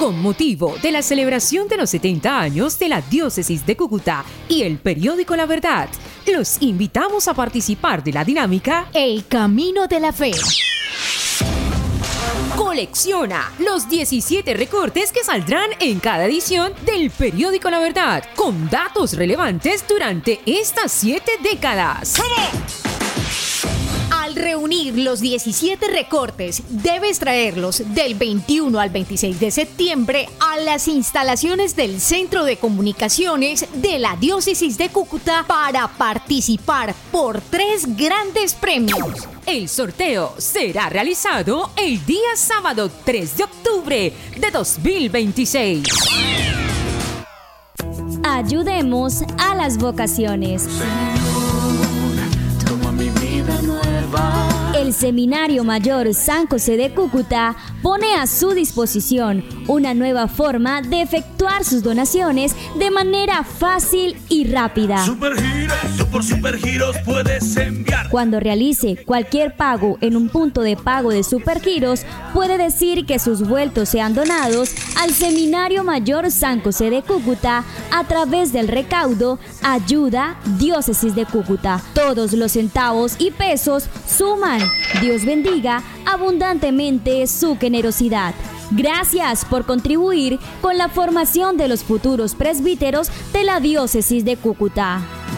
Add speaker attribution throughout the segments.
Speaker 1: Con motivo de la celebración de los 70 años de la Diócesis de Cúcuta y el periódico La Verdad, los invitamos a participar de la dinámica
Speaker 2: El Camino de la Fe.
Speaker 1: Colecciona los 17 recortes que saldrán en cada edición del periódico La Verdad, con datos relevantes durante estas 7 décadas.
Speaker 2: Al reunir los 17 recortes, debes traerlos del 21 al 26 de septiembre a las instalaciones del Centro de Comunicaciones de la Diócesis de Cúcuta para participar por 3 grandes premios.
Speaker 1: El sorteo será realizado el día sábado 3 de octubre de 2026.
Speaker 3: Ayudemos a las vocaciones. El Seminario Mayor San José de Cúcuta pone a su disposición una nueva forma de efectuar sus donaciones de manera fácil y rápida.
Speaker 4: Supergiros puedes enviar.
Speaker 3: Cuando realice cualquier pago en un punto de pago de Supergiros, puede decir que sus vueltos sean donados al Seminario Mayor San José de Cúcuta a través del recaudo Ayuda Diócesis de Cúcuta. Todos los centavos y pesos suman. Dios bendiga abundantemente su generosidad. Gracias por contribuir con la formación de los futuros presbíteros de la Diócesis de Cúcuta.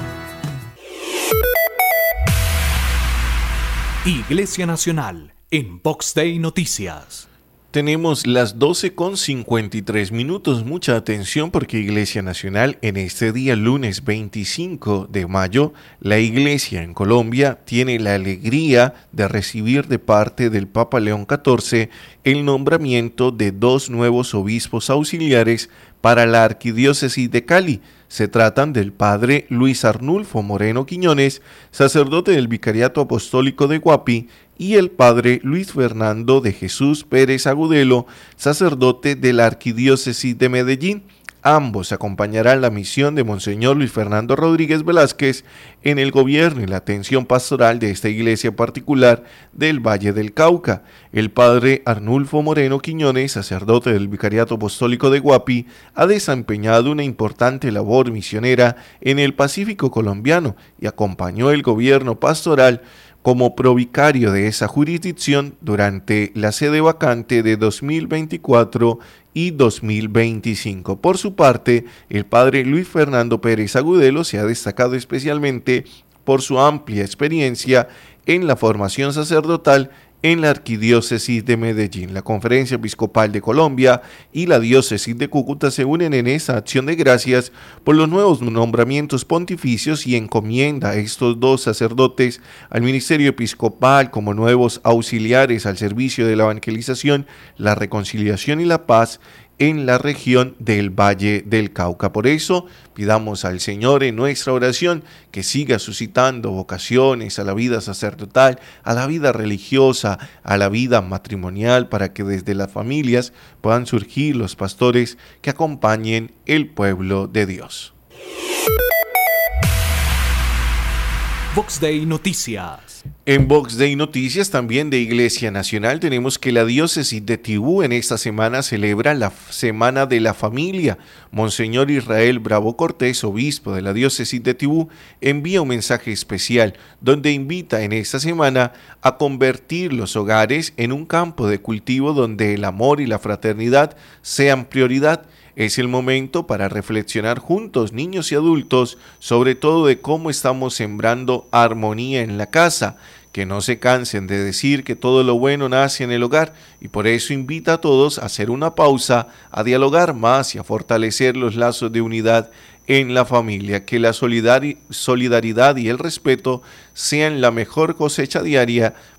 Speaker 5: Iglesia Nacional en Box Day Noticias.
Speaker 6: Tenemos las 12:53. Mucha atención porque Iglesia Nacional en este día, lunes 25 de mayo, la Iglesia en Colombia tiene la alegría de recibir de parte del Papa León XIV el nombramiento de 2 nuevos obispos auxiliares para la Arquidiócesis de Cali. Se tratan del padre Luis Arnulfo Moreno Quiñones, sacerdote del Vicariato Apostólico de Guapi, y el padre Luis Fernando de Jesús Pérez Agudelo, sacerdote de la Arquidiócesis de Medellín. Ambos acompañarán la misión de Monseñor Luis Fernando Rodríguez Velázquez en el gobierno y la atención pastoral de esta iglesia particular del Valle del Cauca. El padre Arnulfo Moreno Quiñones, sacerdote del Vicariato Apostólico de Guapi, ha desempeñado una importante labor misionera en el Pacífico colombiano y acompañó el gobierno pastoral como provicario de esa jurisdicción durante la sede vacante de 2024 y 2025. Por su parte, el padre Luis Fernando Pérez Agudelo se ha destacado especialmente por su amplia experiencia en la formación sacerdotal en la Arquidiócesis de Medellín. La Conferencia Episcopal de Colombia y la Diócesis de Cúcuta se unen en esa acción de gracias por los nuevos nombramientos pontificios y encomienda a estos 2 sacerdotes al ministerio episcopal como nuevos auxiliares al servicio de la evangelización, la reconciliación y la paz en la región del Valle del Cauca. Por eso, pidamos al Señor en nuestra oración que siga suscitando vocaciones a la vida sacerdotal, a la vida religiosa, a la vida matrimonial, para que desde las familias puedan surgir los pastores que acompañen el pueblo de Dios.
Speaker 5: Box Day Noticias.
Speaker 6: En Box Day Noticias también de Iglesia Nacional tenemos que la diócesis de Tibú en esta semana celebra la Semana de la Familia. Monseñor Israel Bravo Cortés, obispo de la diócesis de Tibú, envía un mensaje especial donde invita en esta semana a convertir los hogares en un campo de cultivo donde el amor y la fraternidad sean prioridad. Es el momento para reflexionar juntos, niños y adultos, sobre todo de cómo estamos sembrando armonía en la casa, que no se cansen de decir que todo lo bueno nace en el hogar, y por eso invita a todos a hacer una pausa, a dialogar más y a fortalecer los lazos de unidad en la familia, que la solidaridad y el respeto sean la mejor cosecha diaria